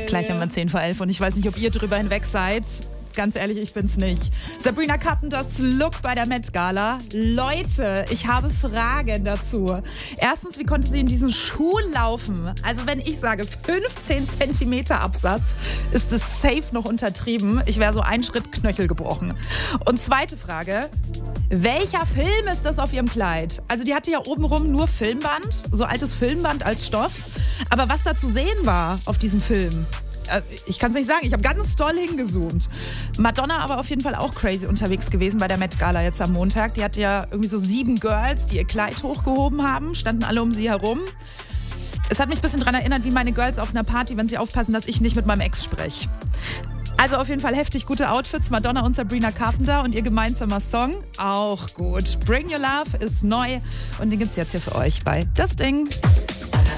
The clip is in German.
Gleich haben wir 10 vor 11 und ich weiß nicht, ob ihr drüber hinweg seid. Ganz ehrlich, ich bin's nicht. Sabrina Carpenters Look bei der Met Gala. Leute, ich habe Fragen dazu. Erstens, wie konnte sie in diesen Schuhen laufen? Also wenn ich sage 15 Zentimeter Absatz, ist das safe noch untertrieben. Ich wäre so einen Schritt Knöchel gebrochen. Und zweite Frage, welcher Film ist das auf ihrem Kleid? Also die hatte ja obenrum nur Filmband, so altes Filmband als Stoff. Aber was da zu sehen war auf diesem Film? Ich kann es nicht sagen, ich habe ganz doll hingezoomt. Madonna aber auf jeden Fall auch crazy unterwegs gewesen bei der Met Gala jetzt am Montag. Die hatte ja irgendwie so 7 Girls, die ihr Kleid hochgehoben haben, standen alle um sie herum. Es hat mich ein bisschen daran erinnert, wie meine Girls auf einer Party, wenn sie aufpassen, dass ich nicht mit meinem Ex spreche. Also auf jeden Fall heftig gute Outfits, Madonna und Sabrina Carpenter und ihr gemeinsamer Song, auch gut. Bring Your Love ist neu und den gibt's jetzt hier für euch bei Das Ding.